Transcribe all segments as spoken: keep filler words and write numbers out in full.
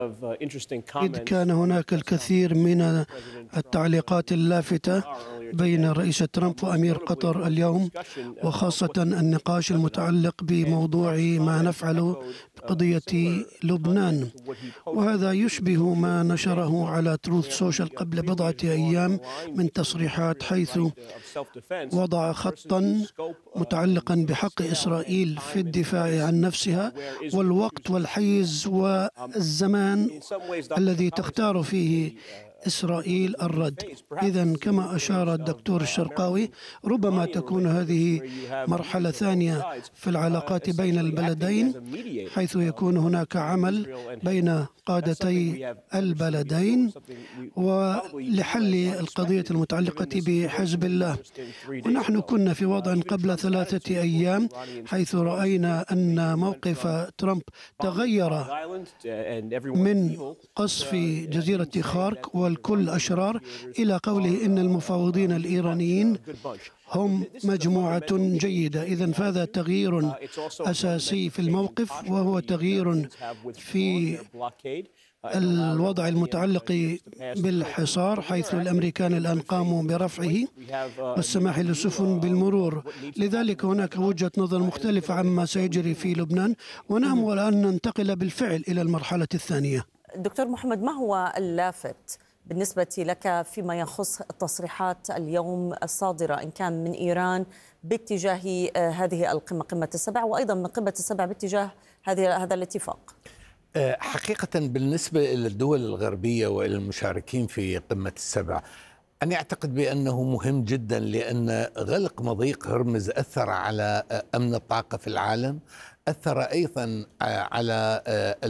إذ كان هناك الكثير من التعليقات اللافتة بين الرئيس ترامب وأمير قطر اليوم، وخاصة النقاش المتعلق بموضوع ما نفعل بقضية لبنان، وهذا يشبه ما نشره على تروث سوشيال قبل بضعة أيام من تصريحات، حيث وضع خطا متعلقا بحق إسرائيل في الدفاع عن نفسها والوقت والحيز والزمان الذي تختار فيه إسرائيل الرد. إذن كما أشار الدكتور الشرقاوي، ربما تكون هذه مرحلة ثانية في العلاقات بين البلدين، حيث يكون هناك عمل بين قادتي البلدين ولحل القضية المتعلقة بحزب الله. ونحن كنا في وضع قبل ثلاثة أيام حيث رأينا أن موقف ترامب تغير من قصف جزيرة خارك والكل أشرار إلى قوله إن المفاوضين الإيرانيين هم مجموعة جيدة. إذن فهذا تغيير أساسي في الموقف، وهو تغيير في الوضع المتعلق بالحصار، حيث الأمريكان الآن قاموا برفعه والسماح للسفن بالمرور. لذلك هناك وجهة نظر مختلفة عما سيجري في لبنان، ونأمل أن ننتقل بالفعل إلى المرحلة الثانية. دكتور محمد، ما هو اللافت بالنسبة لك فيما يخص التصريحات اليوم الصادرة إن كان من إيران باتجاه هذه القمة، قمة السبع، وأيضا من قمة السبع باتجاه هذه هذا الاتفاق؟ حقيقة بالنسبة للدول الغربية وإلى المشاركين في قمة السبع، أنا أعتقد بأنه مهم جدا، لأن غلق مضيق هرمز أثر على أمن الطاقة في العالم، أثر أيضا على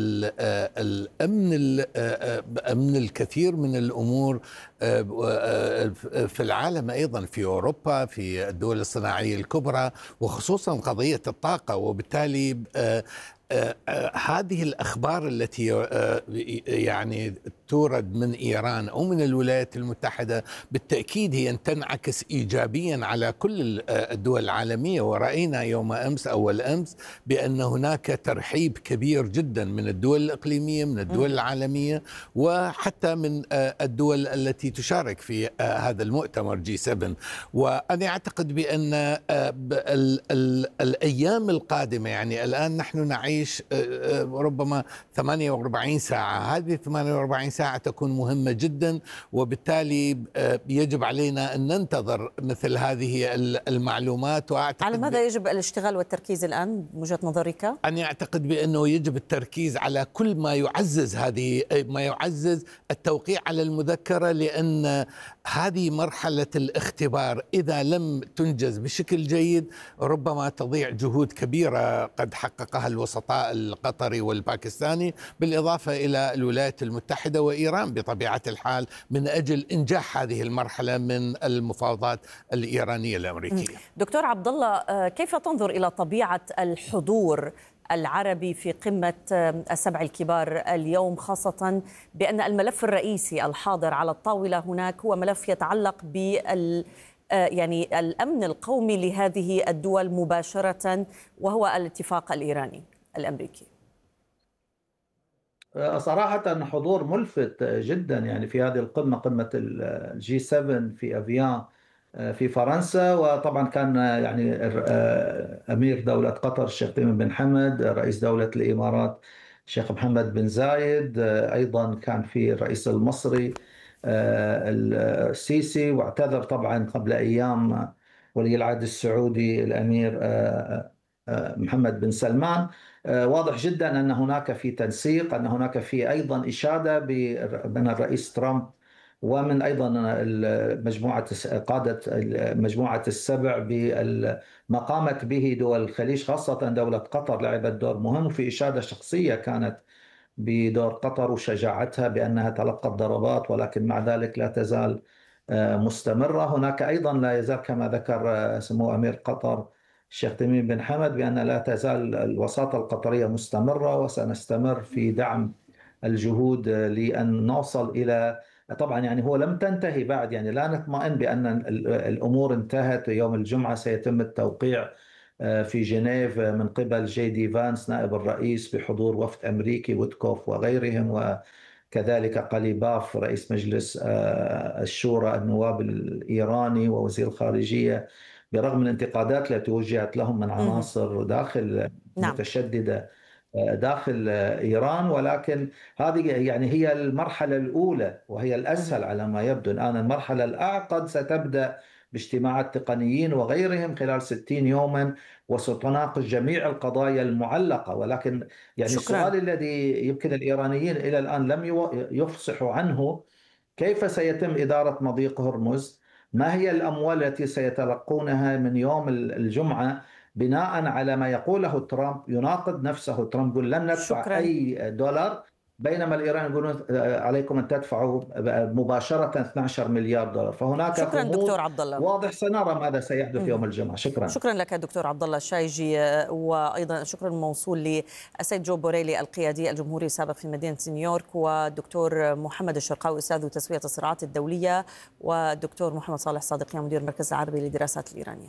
الأمن أمن الكثير من الأمور في العالم، أيضا في أوروبا، في الدول الصناعية الكبرى، وخصوصا قضية الطاقة. وبالتالي هذه الأخبار التي يعني تورد من إيران أو من الولايات المتحدة بالتأكيد هي أن تنعكس إيجابيا على كل الدول العالمية. ورأينا يوم أمس أول أمس بأن هناك ترحيب كبير جدا من الدول الإقليمية، من الدول العالمية، وحتى من الدول التي تشارك في هذا المؤتمر جي سبعة. وأنا أعتقد بأن الأيام القادمة، يعني الآن نحن نعيش ربما ثمانية وأربعين ساعة، هذه ثمانية وأربعين ساعة تكون مهمة جدا، وبالتالي يجب علينا أن ننتظر مثل هذه المعلومات. وأعتقد على ماذا يجب الاشتغال والتركيز الآن من وجهة نظرك؟ أنا أعتقد بأنه يجب التركيز على كل ما يعزز هذه ما يعزز التوقيع على المذكرة، لأن هذه مرحلة الاختبار إذا لم تنجز بشكل جيد ربما تضيع جهود كبيرة قد حققها الوسطاء القطري والباكستاني، بالإضافة إلى الولايات المتحدة وإيران بطبيعة الحال، من أجل إنجاح هذه المرحلة من المفاوضات الإيرانية الأمريكية. دكتور عبد الله، كيف تنظر إلى طبيعة الحضور العربي في قمة السبع الكبار اليوم، خاصة بأن الملف الرئيسي الحاضر على الطاولة هناك هو ملف يتعلق بال يعني الأمن القومي لهذه الدول مباشرة، وهو الاتفاق الإيراني الأمريكي؟ صراحة حضور ملفت جدا يعني في هذه القمة، قمة الجي سبعة في أفيان في فرنسا. وطبعا كان يعني أمير دولة قطر الشيخ تميم بن حمد، رئيس دولة الإمارات الشيخ محمد بن زايد، أيضا كان في الرئيس المصري السيسي، واعتذر طبعا قبل أيام ولي العهد السعودي الأمير محمد بن سلمان. واضح جدا أن هناك في تنسيق، أن هناك في أيضا إشادة من الرئيس ترامب ومن أيضا مجموعة قادة مجموعة السبع بما قامت به دول الخليج، خاصة دولة قطر لعبت دور مهم، وفي إشادة شخصية كانت بدور قطر وشجاعتها بأنها تلقت ضربات ولكن مع ذلك لا تزال مستمرة. هناك أيضا لا يزال كما ذكر سمو أمير قطر الشيخ تميم بن حمد بأن لا تزال الوساطة القطرية مستمرة، وسنستمر في دعم الجهود لأن نوصل إلى، طبعا يعني هو لم تنتهي بعد، يعني لا نطمئن بأن الأمور انتهت. يوم الجمعة سيتم التوقيع في جنيف من قبل جي دي فانس نائب الرئيس بحضور وفد أمريكي وودكوف وغيرهم، وكذلك قليباف رئيس مجلس الشورى النواب الإيراني ووزير الخارجية، برغم الانتقادات التي وجهت لهم من عناصر داخل متشددة داخل إيران. ولكن هذه يعني هي المرحلة الأولى وهي الأسهل على ما يبدو الآن. المرحلة الأعقد ستبدأ باجتماعات تقنيين وغيرهم خلال ستين يوما، وستناقش جميع القضايا المعلقة. ولكن يعني شكرا. السؤال الذي يمكن الإيرانيين إلى الآن لم يفصحوا عنه: كيف سيتم إدارة مضيق هرمز؟ ما هي الأموال التي سيتلقونها من يوم الجمعة بناء على ما يقوله ترامب؟ يناقض نفسه. ترامب يقول لن ندفع شكرا. أي دولار، بينما الإيران يقولون عليكم أن تدفعوا مباشرة اثني عشر مليار دولار. فهناك شكرا دكتور عبد الله. واضح، سنرى ماذا سيحدث م. يوم الجمعة. شكرا. شكرا لك دكتور عبد الله الشايجي، وأيضا شكرا موصول للسيد جو بوريلي القيادي الجمهوري السابق في مدينة نيويورك، والدكتور محمد الشرقاوي أستاذ تسوية الصراعات الدولية، والدكتور محمد صالح صادقيان مدير المركز العربي للدراسات الإيرانية.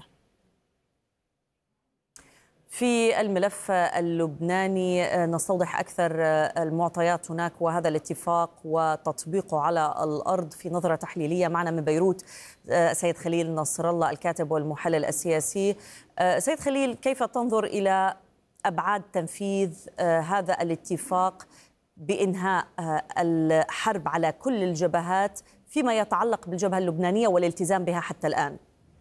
في الملف اللبناني نستوضح أكثر المعطيات هناك وهذا الاتفاق وتطبيقه على الأرض في نظرة تحليلية. معنا من بيروت سيد خليل نصر الله الكاتب والمحلل السياسي. سيد خليل، كيف تنظر إلى أبعاد تنفيذ هذا الاتفاق بإنهاء الحرب على كل الجبهات فيما يتعلق بالجبهة اللبنانية والالتزام بها حتى الآن؟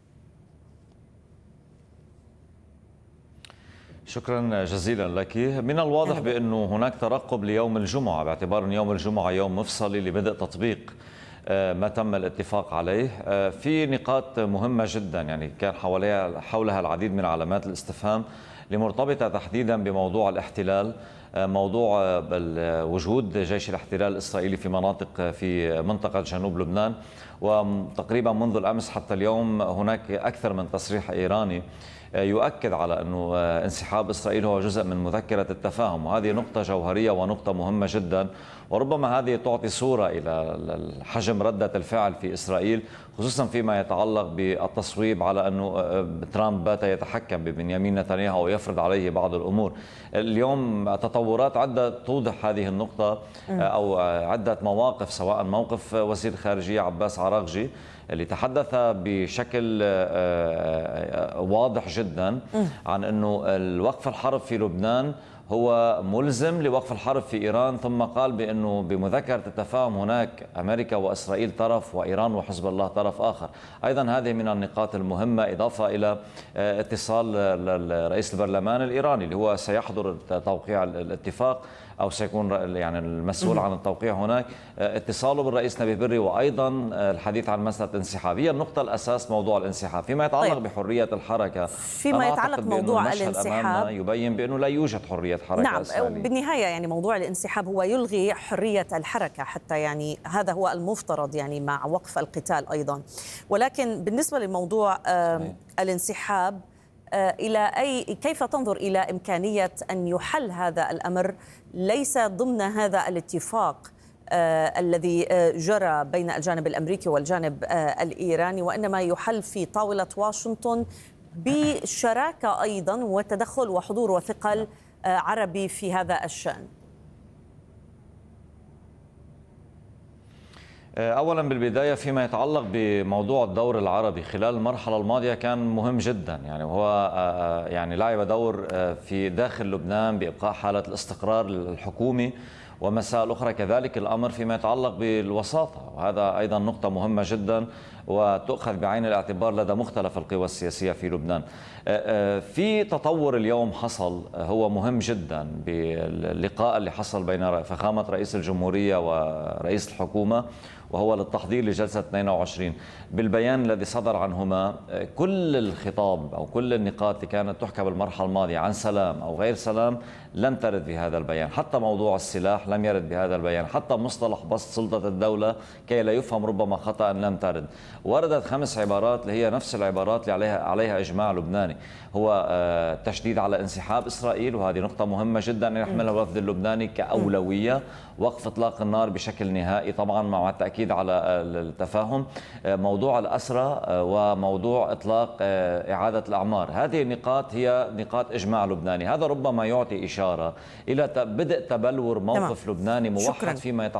شكرا جزيلا لك. من الواضح بأنه هناك ترقب ليوم الجمعة، باعتبار أن يوم الجمعة يوم مفصلي لبدء تطبيق ما تم الاتفاق عليه. في نقاط مهمة جدا يعني كان حواليها حولها العديد من علامات الاستفهام، لمرتبطة تحديدا بموضوع الاحتلال، موضوع وجود جيش الاحتلال الإسرائيلي في مناطق في منطقة جنوب لبنان. وتقريبا منذ الأمس حتى اليوم هناك أكثر من تصريح إيراني يؤكد على أنه انسحاب إسرائيل هو جزء من مذكرة التفاهم، وهذه نقطة جوهرية ونقطة مهمة جدا. وربما هذه تعطي صورة إلى حجم ردة الفعل في إسرائيل، خصوصا فيما يتعلق بالتصويب على أنه ترامب بات يتحكم ببنيامين نتنياهو ويفرض عليه بعض الأمور. اليوم تطورات عدة توضح هذه النقطة، أو عدة مواقف، سواء موقف وزير الخارجية عباس عراقجي اللي تحدث بشكل واضح جدا عن أنه الوقف الحرب في لبنان هو ملزم لوقف الحرب في إيران، ثم قال بأنه بمذكرة التفاهم هناك أمريكا وإسرائيل طرف وإيران وحزب الله طرف آخر. أيضا هذه من النقاط المهمة، إضافة إلى اتصال رئيس البرلمان الإيراني اللي هو سيحضر توقيع الاتفاق أو سيكون يعني المسؤول عن التوقيع هناك، اتصاله بالرئيس نبيه بري، وأيضا الحديث عن مسألة الانسحاب. هي النقطة الأساس موضوع الانسحاب. فيما يتعلق طيب. بحرية الحركة، فيما يتعلق موضوع الانسحاب يبين بأنه لا يوجد حرية حركة نعم إسرائيلية. بالنهاية يعني موضوع الانسحاب هو يلغي حرية الحركة، حتى يعني هذا هو المفترض يعني مع وقف القتال أيضا. ولكن بالنسبة لموضوع الانسحاب، إلى أي كيف تنظر إلى إمكانية أن يحل هذا الأمر ليس ضمن هذا الاتفاق آه الذي آه جرى بين الجانب الأمريكي والجانب آه الإيراني، وإنما يحل في طاولة واشنطن بشراكة أيضا وتدخل وحضور وثقل آه عربي في هذا الشأن؟ أولا بالبداية فيما يتعلق بموضوع الدور العربي خلال المرحلة الماضية كان مهم جدا، يعني وهو يعني لعب دور في داخل لبنان بإبقاء حالة الاستقرار الحكومي، ومسائل أخرى كذلك الأمر فيما يتعلق بالوساطة، وهذا أيضا نقطة مهمة جدا وتؤخذ بعين الاعتبار لدى مختلف القوى السياسية في لبنان. في تطور اليوم حصل هو مهم جدا باللقاء اللي حصل بين فخامة رئيس الجمهورية ورئيس الحكومة، وهو للتحضير لجلسة اثنين وعشرين. بالبيان الذي صدر عنهما كل الخطاب أو كل النقاط اللي كانت تحكى بالمرحلة الماضية عن سلام أو غير سلام لم ترد في هذا البيان، حتى موضوع السلاح لم يرد بهذا البيان، حتى مصطلح بسط سلطة الدولة كي لا يفهم ربما خطأ لم ترد. وردت خمس عبارات اللي هي نفس العبارات اللي عليها عليها إجماع لبناني، هو تشديد على انسحاب إسرائيل، وهذه نقطة مهمة جدا يحملها الوفد اللبناني كأولوية، وقف إطلاق النار بشكل نهائي طبعا مع التأكيد على التفاهم، موضوع الأسرى وموضوع إطلاق إعادة الأعمار. هذه النقاط هي نقاط إجماع لبناني. هذا ربما يعطي إشارة إلى بدء تبلور موقف تمام. لبناني موحد شكرا. فيما يتعلق